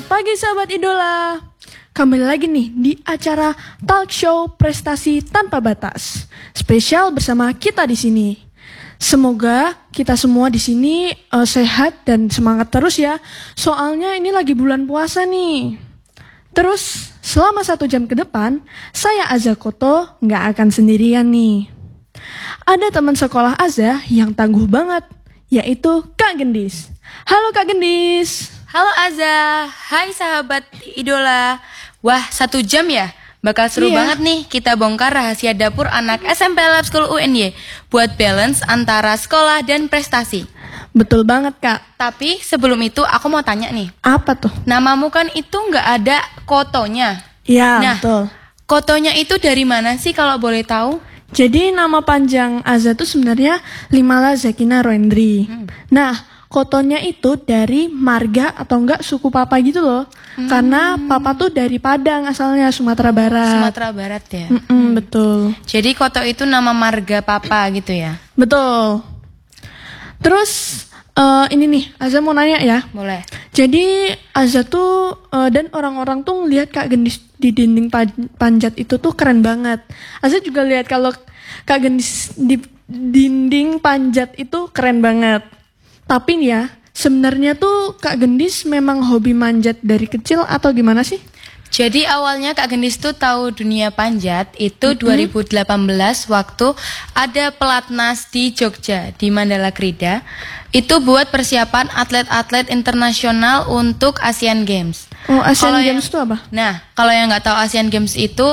Selamat pagi sahabat idola. Kembali lagi nih di acara talk show prestasi tanpa batas. Spesial bersama kita di sini. Semoga kita semua di sini sehat dan semangat terus ya. Soalnya ini lagi bulan puasa nih. Terus selama 1 jam ke depan, saya Azza Koto nggak akan sendirian nih. Ada teman sekolah Azza yang tangguh banget, yaitu Kak Gendis. Halo Kak Gendis. Halo Azza, hai sahabat idola. Wah, 1 jam ya? Bakal seru banget nih kita bongkar rahasia dapur anak SMP Lab School UNY buat balance antara sekolah dan prestasi. Betul banget Kak. Tapi sebelum itu aku mau tanya nih. Apa tuh? Namamu kan itu nggak ada kotonya. Ya, Nah, betul. kotonya itu dari mana sih kalau boleh tahu? Jadi nama panjang Azza tuh sebenarnya Limala Zakina Roendri. Nah, kotonya itu dari marga atau enggak suku papa gitu loh. Karena papa tuh dari Padang asalnya, Sumatera Barat. Sumatera Barat ya. Betul. Jadi koto itu nama marga papa gitu ya? Betul. Terus ini nih, Azza mau nanya ya. Boleh. Jadi Azza tuh dan orang-orang tuh lihat Kak Gendis di dinding panjat itu tuh keren banget. Azza juga lihat kalau Kak Gendis di dinding panjat itu keren banget. Tapi nih ya, sebenarnya tuh Kak Gendis memang hobi manjat dari kecil atau gimana sih? Jadi awalnya Kak Gendis tuh tahu dunia panjat itu 2018 waktu ada pelatnas di Jogja, di Mandala Krida. Itu buat persiapan atlet-atlet internasional untuk Asian Games. Oh, Asian Kalau Games itu apa? Nah, kalau yang nggak tahu Asian Games itu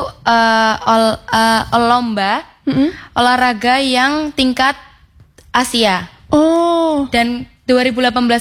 lomba olahraga yang tingkat Asia. Oh, Dan 2018